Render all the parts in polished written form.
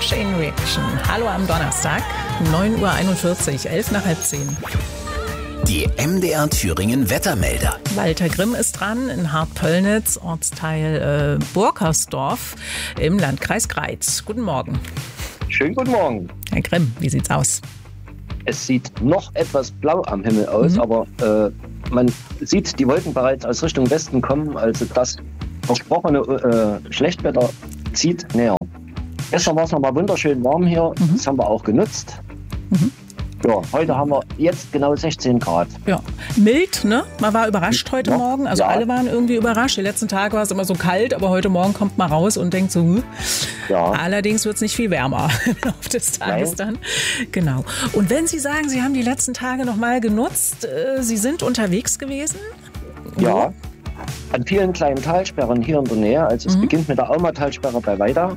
Chain Reaction. Hallo am Donnerstag, 9:41 Uhr, 11 nach halb 10. Die MDR Thüringen Wettermelder. Walter Grimm ist dran in Hartpöllnitz, Ortsteil Burkersdorf im Landkreis Greiz. Guten Morgen. Schönen guten Morgen. Herr Grimm, wie sieht's aus? Es sieht noch etwas blau am Himmel aus, aber man sieht die Wolken bereits aus Richtung Westen kommen. Also das versprochene Schlechtwetter zieht näher. Gestern war es nochmal wunderschön warm hier. Das haben wir auch genutzt. Ja, heute haben wir jetzt genau 16 Grad. Ja, mild, ne? Man war überrascht heute Morgen. Also ja. Alle waren irgendwie überrascht. Die letzten Tage war es immer so kalt, aber heute Morgen kommt man raus und denkt so, Ja. Allerdings wird es nicht viel wärmer im Laufe des Tages dann. Genau. Und wenn Sie sagen, Sie haben die letzten Tage nochmal genutzt, Sie sind unterwegs gewesen? Ja, an vielen kleinen Talsperren hier in der Nähe. Also es beginnt mit der Auma-Talsperre bei Weida.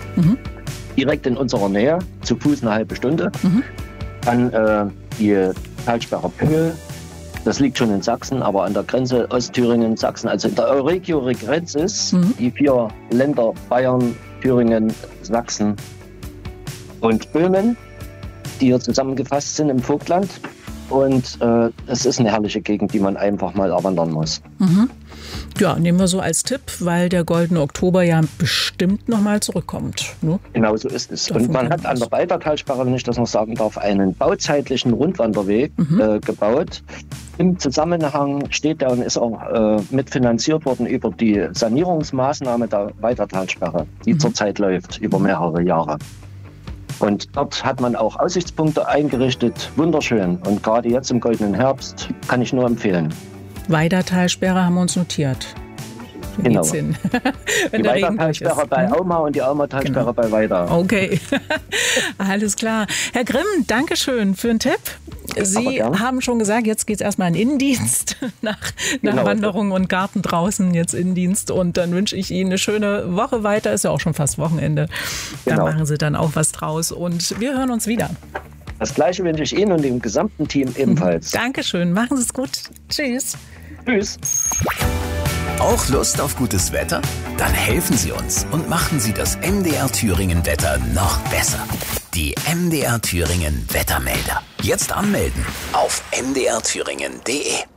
Direkt in unserer Nähe, zu Fuß eine halbe Stunde. Dann die Talsperre Pöhl. Das liegt schon in Sachsen, aber an der Grenze Ostthüringen, Sachsen, also in der Euregio-Regrenzis, die 4 Länder Bayern, Thüringen, Sachsen und Böhmen, die hier zusammengefasst sind im Vogtland. Und es ist eine herrliche Gegend, die man einfach mal erwandern muss. Ja, nehmen wir so als Tipp, weil der Goldene Oktober ja bestimmt nochmal zurückkommt. Ne? Genau so ist es. Und man hat an der Weida-Talsperre, wenn ich das noch sagen darf, einen bauzeitlichen Rundwanderweg gebaut. Im Zusammenhang steht der und ist auch mitfinanziert worden über die Sanierungsmaßnahme der Weida-Talsperre, die zurzeit läuft über mehrere Jahre. Und dort hat man auch Aussichtspunkte eingerichtet. Wunderschön. Und gerade jetzt im goldenen Herbst kann ich nur empfehlen. Weida-Talsperre haben wir uns notiert. Wie Genau. geht's hin? Wenn Die der Regen durch Weida-Talsperre ist. bei Auma und die Auma-Talsperre bei Weida. Okay, alles klar. Herr Grimm, danke schön für den Tipp. Sie haben schon gesagt, jetzt geht's erstmal in Innendienst nach Wanderung und Garten draußen, jetzt Innendienst. Und dann wünsche ich Ihnen eine schöne Woche weiter. Ist ja auch schon fast Wochenende. Da machen Sie dann auch was draus. Und wir hören uns wieder. Das Gleiche wünsche ich Ihnen und dem gesamten Team ebenfalls. Dankeschön, machen Sie es gut. Tschüss. Tschüss. Auch Lust auf gutes Wetter? Dann helfen Sie uns und machen Sie das MDR Thüringen Wetter noch besser. Die MDR Thüringen Wettermelder. Jetzt anmelden auf mdrthüringen.de.